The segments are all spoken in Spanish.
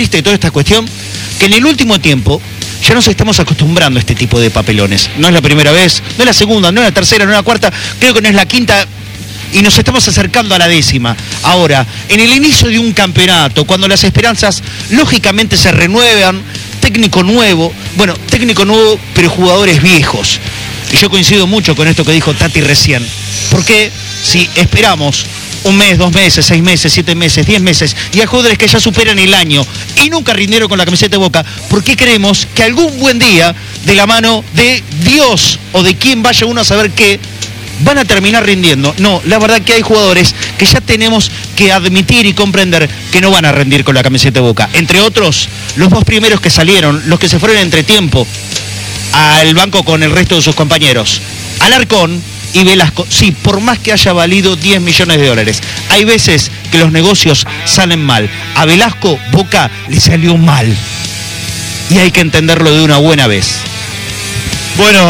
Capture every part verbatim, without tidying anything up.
triste de toda esta cuestión, que en el último tiempo ya nos estamos acostumbrando a este tipo de papelones. No es la primera vez, no es la segunda, no es la tercera, no es la cuarta, creo que no es la quinta, y nos estamos acercando a la décima. Ahora, en el inicio de un campeonato, cuando las esperanzas lógicamente se renuevan, técnico nuevo, bueno, técnico nuevo, pero jugadores viejos. Y yo coincido mucho con esto que dijo Tati recién, porque si esperamos un mes, dos meses, seis meses, siete meses, diez meses, y hay jugadores que ya superan el año y nunca rindieron con la camiseta de Boca, ¿por qué creemos que algún buen día, de la mano de Dios o de quien vaya uno a saber qué, van a terminar rindiendo? No, la verdad que hay jugadores que ya tenemos que admitir y comprender que no van a rendir con la camiseta de Boca. Entre otros, los dos primeros que salieron, los que se fueron entre tiempo al banco con el resto de sus compañeros, Alarcón y Velasco. Sí, por más que haya valido diez millones de dólares, hay veces que los negocios salen mal. A Velasco, Boca le salió mal, y hay que entenderlo de una buena vez. Bueno,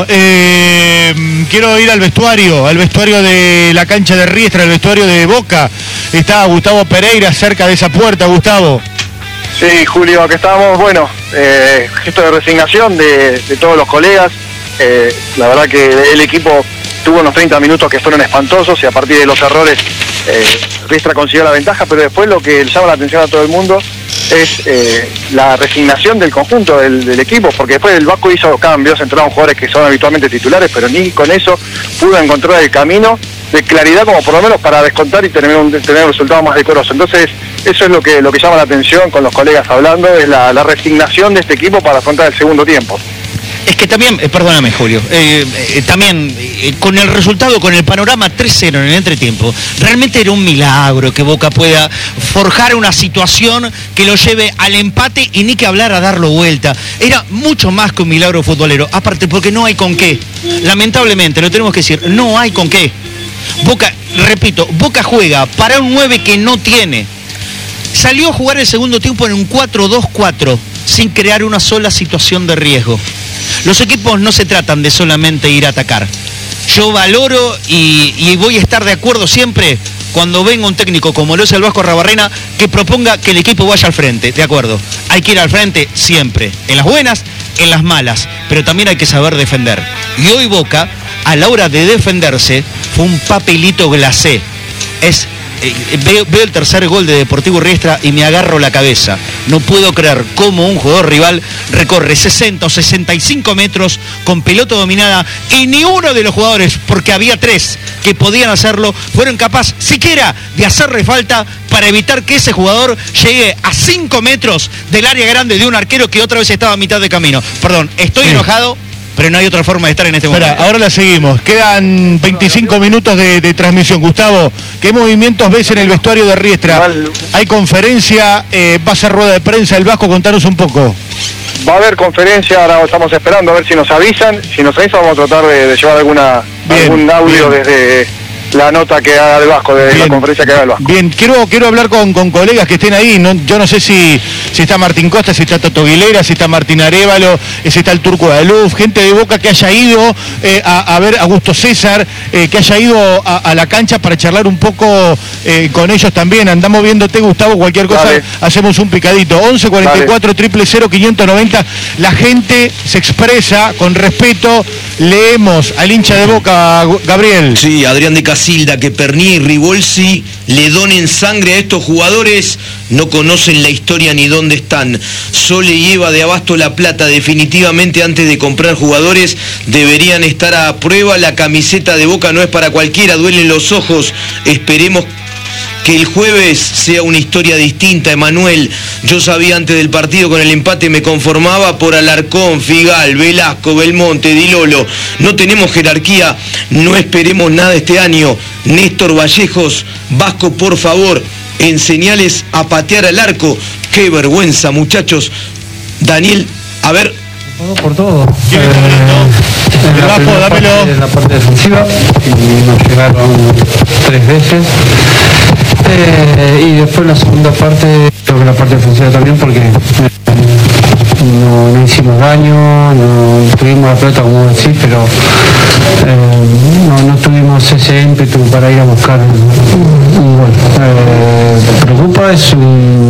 eh, quiero ir al vestuario, al vestuario de la cancha de Riestra, al vestuario de Boca. Está Gustavo Pereira cerca de esa puerta. Gustavo. Sí, Julio, acá estamos. Bueno, eh, gesto de resignación de, de todos los colegas. Eh, la verdad que el equipo tuvo unos treinta minutos que fueron espantosos, y a partir de los errores eh, Riestra consiguió la ventaja, pero después lo que llama la atención a todo el mundo es eh, la resignación del conjunto del, del equipo, porque después el Vasco hizo cambios, entraron jugadores que son habitualmente titulares, pero ni con eso pudo encontrar el camino de claridad como por lo menos para descontar y tener un, tener un resultado más decoroso. Entonces eso es lo que, lo que llama la atención con los colegas hablando, es la, la resignación de este equipo para afrontar el segundo tiempo. Es que también, eh, perdóname Julio, eh, eh, también eh, con el resultado, con el panorama tres cero en el entretiempo, realmente era un milagro que Boca pueda forjar una situación que lo lleve al empate y ni que hablar a darlo vuelta. Era mucho más que un milagro futbolero, aparte porque no hay con qué. Lamentablemente, lo tenemos que decir, no hay con qué. Boca, repito, Boca juega para un nueve que no tiene. Salió a jugar el segundo tiempo en un cuatro dos cuatro, sin crear una sola situación de riesgo. Los equipos no se tratan de solamente ir a atacar. Yo valoro y, y voy a estar de acuerdo siempre cuando venga un técnico como lo es el Vasco Arruabarrena que proponga que el equipo vaya al frente. De acuerdo, hay que ir al frente siempre, en las buenas, en las malas, pero también hay que saber defender. Y hoy Boca, a la hora de defenderse, fue un papelito glacé. Es... Eh, veo, veo el tercer gol de Deportivo Riestra y me agarro la cabeza. No puedo creer cómo un jugador rival recorre sesenta o sesenta y cinco metros con pelota dominada y ni uno de los jugadores, porque había tres que podían hacerlo, fueron capaces siquiera de hacerle falta para evitar que ese jugador llegue a cinco metros del área grande de un arquero que otra vez estaba a mitad de camino. Perdón, estoy sí. enojado, pero no hay otra forma de estar en este momento. Espera, ahora la seguimos. Quedan veinticinco minutos de, de transmisión. Gustavo, ¿qué movimientos ves en el vestuario de Riestra? ¿Hay conferencia? Eh, ¿Va a ser rueda de prensa el Vasco? Contanos un poco. Va a haber conferencia, ahora estamos esperando a ver si nos avisan. Si nos avisan vamos a tratar de, de llevar alguna bien, algún audio bien. desde la nota que haga el Vasco, de bien. la conferencia que haga el Vasco. Bien, quiero, quiero hablar con, con colegas que estén ahí. No, yo no sé si, si está Martín Costa, si está Toto Aguilera, si está Martín Arévalo, si está el Turco de Luz, gente de Boca que haya ido eh, a, a ver a Augusto César, eh, que haya ido a, a la cancha para charlar un poco eh, con ellos también. Andamos viéndote, Gustavo, cualquier cosa, Dale. hacemos un picadito. once cuarenta y cuatro, cero cero cero, quinientos noventa. La gente se expresa con respeto. Leemos al hincha de Boca, Gabriel. Sí, Adrián de Casilda, que Perní y Ribolsi le donen sangre a estos jugadores, no conocen la historia ni dónde están. Sole y Eva de Abasto La Plata, definitivamente antes de comprar jugadores deberían estar a prueba. La camiseta de Boca no es para cualquiera, duelen los ojos. Esperemos que el jueves sea una historia distinta. Emanuel, yo sabía antes del partido con el empate me conformaba por Alarcón, Figal, Velasco, Belmonte, Dilolo. No tenemos jerarquía, no esperemos nada este año. Néstor Vallejos, Vasco, por favor, enseñales a patear al arco. Qué vergüenza, muchachos. Daniel, a ver. Todo por todo. ¿Quién es eh, el Vasco? Dámelo. Parte, en la parte defensiva, y nos llegaron tres veces. Eh, y después la segunda parte, creo que la parte defensiva también, porque eh, no, no hicimos daño, no tuvimos la pelota como decís, pero eh, no, no tuvimos ese ímpetu para ir a buscar un, un gol. Eh, me preocupa, es un